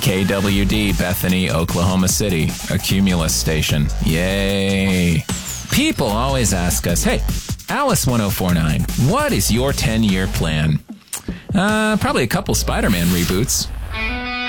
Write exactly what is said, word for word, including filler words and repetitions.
K W D, Bethany, Oklahoma City, a Cumulus station. Yay. People always ask us, hey, Alice one oh four point nine, what is your ten-year plan? Uh, probably a couple Spider-Man reboots.